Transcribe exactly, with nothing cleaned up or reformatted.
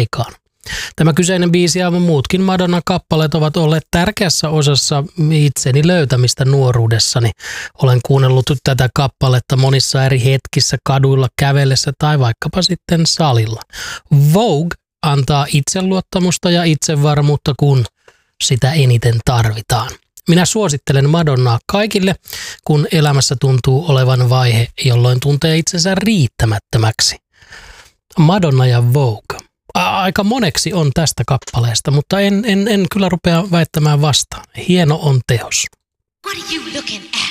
aikaan. Tämä kyseinen biisi ja muutkin Madonnan kappaleet ovat olleet tärkeässä osassa itseni löytämistä nuoruudessani. Olen kuunnellut tätä kappaletta monissa eri hetkissä kaduilla kävellessä tai vaikkapa sitten salilla. Vogue antaa itseluottamusta ja itsevarmuutta, kun sitä eniten tarvitaan. Minä suosittelen Madonnaa kaikille, kun elämässä tuntuu olevan vaihe, jolloin tuntee itsensä riittämättömäksi. Madonna ja Vogue. Aika moneksi on tästä kappaleesta, mutta en, en, en kyllä rupea väittämään vastaan. Hieno on teos. What are you looking at?